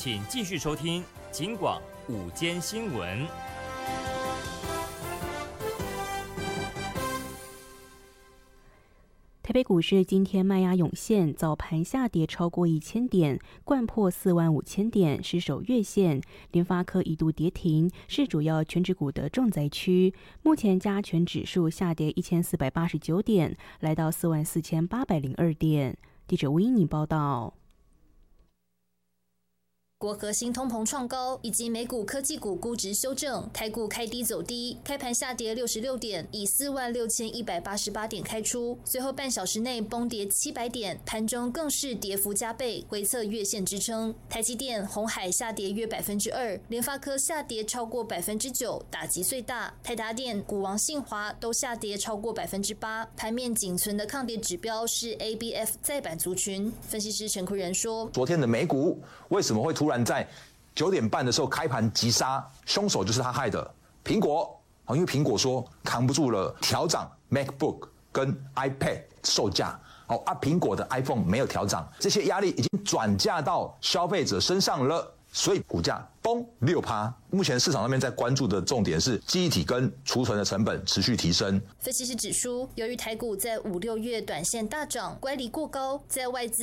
请继续收听警广午间新闻。 台北股市今天卖压涌现，早盘下跌超过1000点，掼破45000点，失守月线。联发科一度跌停，是主要权值股的重灾区。目前加权指数下跌1489点，来到44802点。记者吴依妮报道。 国核心通膨创高，以及美股科技股估值修正，台股开低走低，开盘下跌66点，以46188点开出，随后半小时内崩跌700点，盘中更是跌幅加倍，回测月线支撑。台积电、鸿海下跌约2%，联发科下跌超过9%，打击最大。台达电、股王信华都下跌超过8%，盘面仅存的抗跌指标是 ABF 再版族群。分析师陈奎仁说， 昨天的美股为什么会突然在9点半的时候开盘急杀？凶手就是他害的苹果，因为苹果说扛不住了，调涨 MacBook 跟 iPad 售价，苹果的 iPhone 没有调涨，这些压力已经转嫁到消费者身上了，所以股价崩6%。目前市场上面在关注的重点是记忆体跟储存的成本持续提升。 分析师指出，由于台股在5、6月短线大涨，乖离过高，在外资